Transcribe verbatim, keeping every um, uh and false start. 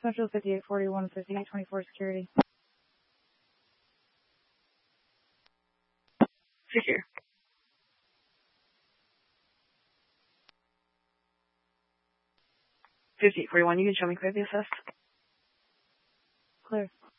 Central fifty-eight forty-one, fifty-eight twenty-four security. Secure. fifty-eight forty-one, you can show me clear the assist. Clear.